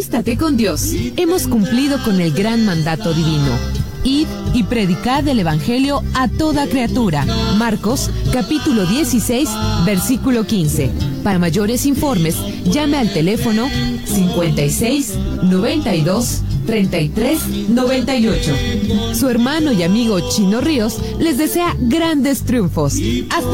Anístate con Dios. Hemos cumplido con el gran mandato divino. Id y predicad el Evangelio a toda criatura. Marcos, capítulo 16, versículo 15. Para mayores informes, llame al teléfono 56 92 33 98. Su hermano y amigo Chino Ríos les desea grandes triunfos. Hasta